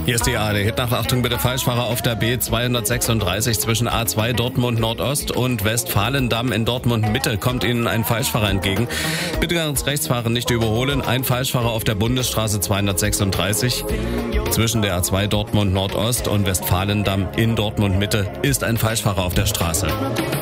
Hier ist die ARD. Nachachtung bitte, Falschfahrer auf der B236 zwischen A2 Dortmund Nordost und Westfalendamm in Dortmund Mitte kommt Ihnen ein Falschfahrer entgegen. Bitte ganz rechts fahren, nicht überholen. Ein Falschfahrer auf der Bundesstraße 236 zwischen der A2 Dortmund Nordost und Westfalendamm in Dortmund Mitte ist ein Falschfahrer auf der Straße.